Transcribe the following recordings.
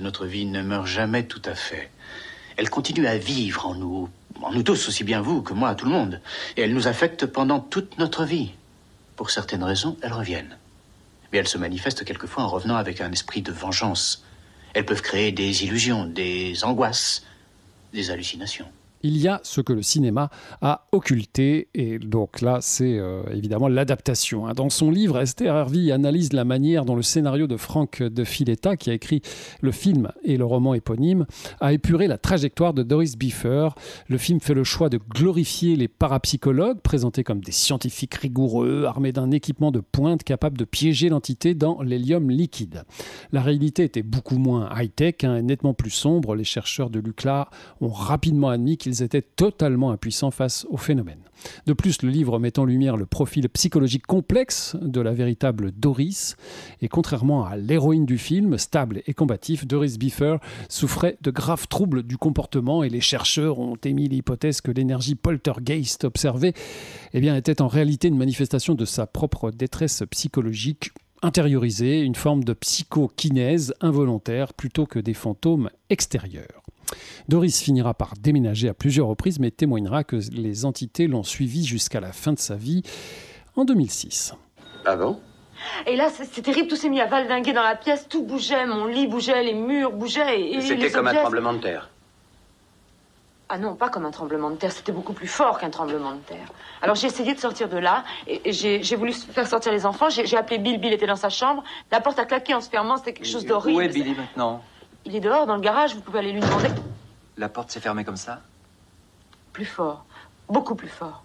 notre vie ne meurt jamais tout à fait. Elle continue à vivre en nous tous, aussi bien vous que moi, tout le monde. Et elle nous affecte pendant toute notre vie. Pour certaines raisons, elles reviennent. Mais elles se manifestent quelquefois en revenant avec un esprit de vengeance. Elles peuvent créer des illusions, des angoisses, des hallucinations. Il y a ce que le cinéma a occulté, et donc là, c'est évidemment l'adaptation. Dans son livre, Esther Harvey analyse la manière dont le scénario de Frank de Filetta, qui a écrit le film et le roman éponyme, a épuré la trajectoire de Doris Biffer. Le film fait le choix de glorifier les parapsychologues, présentés comme des scientifiques rigoureux, armés d'un équipement de pointe capable de piéger l'entité dans l'hélium liquide. La réalité était beaucoup moins high-tech, nettement plus sombre. Les chercheurs de l'UCLA ont rapidement admis qu'ils étaient totalement impuissants face au phénomène. De plus, le livre met en lumière le profil psychologique complexe de la véritable Doris. Et contrairement à l'héroïne du film, stable et combatif, Doris Biffer souffrait de graves troubles du comportement et les chercheurs ont émis l'hypothèse que l'énergie poltergeist observée était en réalité une manifestation de sa propre détresse psychologique intériorisée, une forme de psychokinèse involontaire plutôt que des fantômes extérieurs. Doris finira par déménager à plusieurs reprises, mais témoignera que les entités l'ont suivi jusqu'à la fin de sa vie, en 2006. Ah bon ? Et là, c'est terrible, tout s'est mis à valdinguer dans la pièce, tout bougeait, mon lit bougeait, les murs bougeaient. Et c'était comme objets... un tremblement de terre. Ah non, pas comme un tremblement de terre, c'était beaucoup plus fort qu'un tremblement de terre. Alors j'ai essayé de sortir de là, et j'ai voulu faire sortir les enfants, j'ai appelé Bill, Bill était dans sa chambre, la porte a claqué en se fermant, c'était quelque chose d'horrible. Où est Billy maintenant ? Il est dehors, dans le garage, vous pouvez aller lui demander. La porte s'est fermée comme ça ? Plus fort, beaucoup plus fort.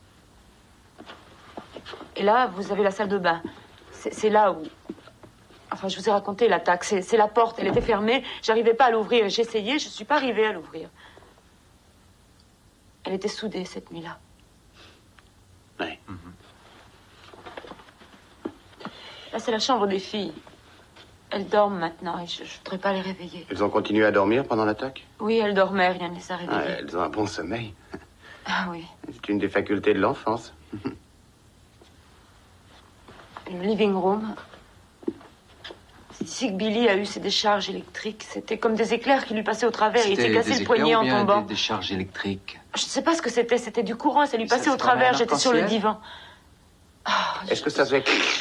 Et là, vous avez la salle de bain. C'est là où... Enfin, je vous ai raconté l'attaque, c'est la porte, elle était fermée, j'arrivais pas à l'ouvrir, j'ai essayé, je suis pas arrivée à l'ouvrir. Elle était soudée cette nuit-là. Oui. Là, c'est la chambre des filles. Elles dorment maintenant et je ne voudrais pas les réveiller. Elles ont continué à dormir pendant l'attaque ? Oui, elles dormaient, rien ne les a réveillées. Ah, elles ont un bon sommeil. Ah oui. C'est une des facultés de l'enfance. Le living room. C'est ici que Billy a eu ses décharges électriques. C'était comme des éclairs qui lui passaient au travers. Il s'est cassé le poignet en tombant. Des décharges électriques. Je ne sais pas ce que c'était. C'était du courant et ça lui passait au travers. J'étais sur le divan. Oh, est-ce que ça faisait...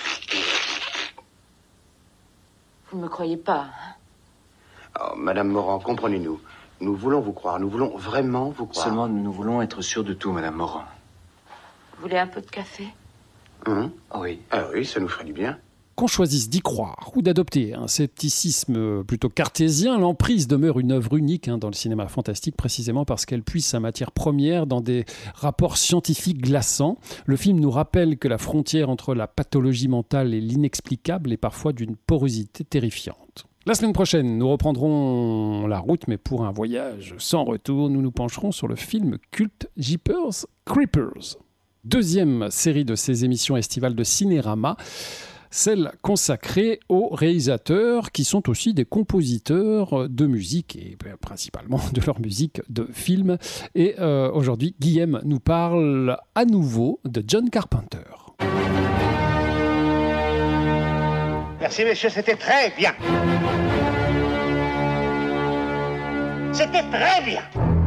Vous ne me croyez pas, hein? Oh, Madame Morand, comprenez-nous. Nous voulons vous croire. Nous voulons vraiment vous croire. Seulement, nous voulons être sûrs de tout, Madame Morand. Vous voulez un peu de café ? Oui. Ah oui, ça nous ferait du bien. Qu'on choisisse d'y croire ou d'adopter un scepticisme plutôt cartésien, l'emprise demeure une œuvre unique dans le cinéma fantastique, précisément parce qu'elle puise sa matière première dans des rapports scientifiques glaçants. Le film nous rappelle que la frontière entre la pathologie mentale et l'inexplicable est parfois d'une porosité terrifiante. La semaine prochaine, nous reprendrons la route, mais pour un voyage sans retour, nous nous pencherons sur le film culte Jeepers Creepers. Deuxième série de ces émissions estivales de Cinérama, celle consacrée aux réalisateurs qui sont aussi des compositeurs de musique et principalement de leur musique de film. Et aujourd'hui, Guillaume nous parle à nouveau de John Carpenter. Merci messieurs, c'était très bien. C'était très bien.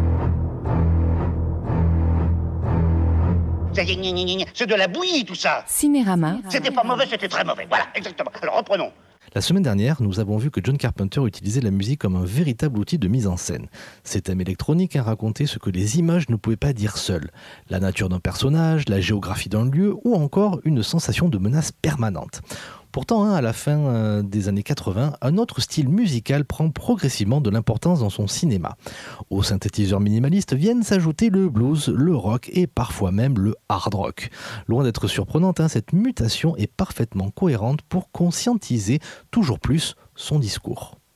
C'est de la bouillie tout ça. Cinérama. C'était pas mauvais, c'était très mauvais. Voilà, exactement. Alors reprenons. La semaine dernière, nous avons vu que John Carpenter utilisait la musique comme un véritable outil de mise en scène. Ces thèmes électroniques racontaient ce que les images ne pouvaient pas dire seules. La nature d'un personnage, la géographie d'un lieu ou encore une sensation de menace permanente. Pourtant, à la fin des années 80, un autre style musical prend progressivement de l'importance dans son cinéma. Aux synthétiseurs minimalistes viennent s'ajouter le blues, le rock et parfois même le hard rock. Loin d'être surprenante, cette mutation est parfaitement cohérente pour conscientiser toujours plus son discours.